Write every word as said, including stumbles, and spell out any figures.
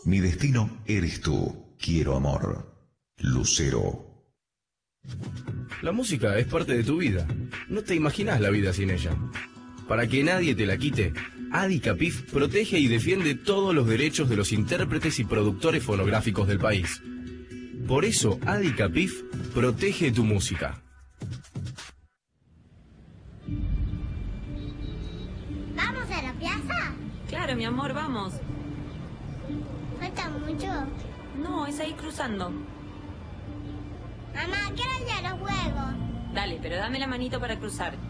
Mi destino eres tú. Quiero amor. Lucero. La música es parte de tu vida. No te imaginas la vida sin ella. Para que nadie te la quite, Adicapif protege y defiende todos los derechos de los intérpretes y productores fonográficos del país. Por eso, Adicapif protege tu música. ¿Vamos a la plaza? Claro, mi amor, vamos. ¿Falta mucho? No, es ahí cruzando. Mamá, quiero ir a los juegos. Dale, pero dame la manito para cruzar.